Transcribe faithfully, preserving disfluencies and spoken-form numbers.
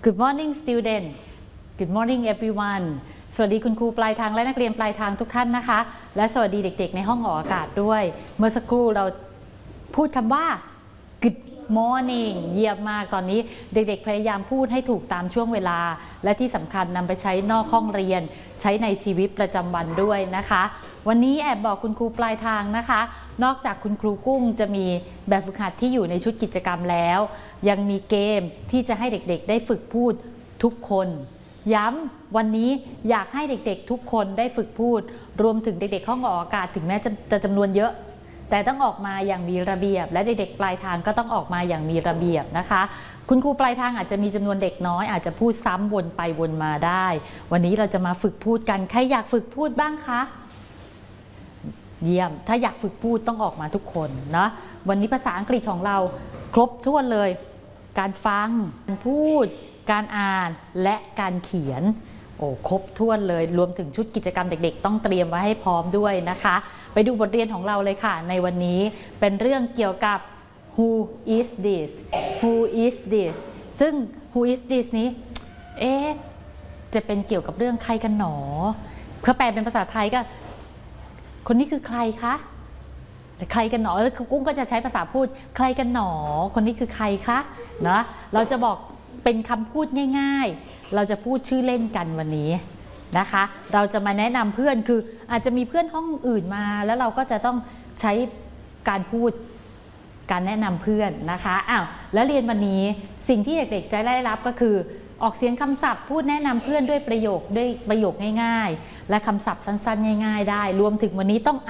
Good morning student Good morning everyone สวัสดีคุณครูปลายทางและนักเรียนปลายทางทุกท่านนะคะและสวัสดีเด็กๆในห้องออกอากาศด้วยเมื่อสักครู่เราพูดคำว่า Good morning เยี่ยมมากตอนนี้เด็กๆพยายามพูดให้ถูกตามช่วงเวลาและที่สำคัญนำไปใช้นอกห้องเรียนใช้ในชีวิตประจำวันด้วยนะคะวันนี้แอบบอกคุณครูปลายทางนะคะนอกจากคุณครูกุ้งจะมีแบบฝึกหัดที่อยู่ในชุดกิจกรรมแล้วยังมีเกมที่จะให้เด็กๆได้ฝึกพูดทุกคนย้ำวันนี้อยากให้เด็กๆทุกคนได้ฝึกพูดรวมถึงเด็กๆห้องออกอากาศถึงแม้จะจะจำนวนเยอะแต่ต้องออกมาอย่างมีระเบียบและเด็กๆปลายทางก็ต้องออกมาอย่างมีระเบียบนะคะคุณครูปลายทางอาจจะมีจำนวนเด็กน้อยอาจจะพูดซ้ำวนไปวนมาได้วันนี้เราจะมาฝึกพูดกันใครอยากฝึกพูดบ้างคะเยี่ยมถ้าอยากฝึกพูดต้องออกมาทุกคนนะวันนี้ภาษาอังกฤษของเราครบถ้วนเลยการฟังการพูดการอ่านและการเขียนโอ้ครบถ้วนเลยรวมถึงชุดกิจกรรมเด็กๆต้องเตรียมไว้ให้พร้อมด้วยนะคะไปดูบทเรียนของเราเลยค่ะในวันนี้เป็นเรื่องเกี่ยวกับ who is this who is this ซึ่ง who is this นี้เอ๊ะจะเป็นเกี่ยวกับเรื่องใครกันหนอเพื่อแปลเป็นภาษาไทยก็คนนี้คือใครคะใครกันหนอแล้วกุ้งก็จะใช้ภาษาพูดใครกันหนอคนนี้คือใครคะนะเราจะบอกเป็นคำพูดง่ายๆเราจะพูดชื่อเล่นกันวันนี้นะคะเราจะมาแนะนำเพื่อนคืออาจจะมีเพื่อนห้องอื่นมาแล้วเราก็จะต้องใช้การพูดการแนะนำเพื่อนนะคะอ้าวแล้วเรียนวันนี้สิ่งที่เด็กๆจะได้รับก็คือออกเสียงคำศัพท์พูดแนะนำเพื่อนด้วยประโยคด้วยประโยคง่ายๆและคำศัพท์สั้นๆง่ายๆได้รวมถึงวันนี้ต้อง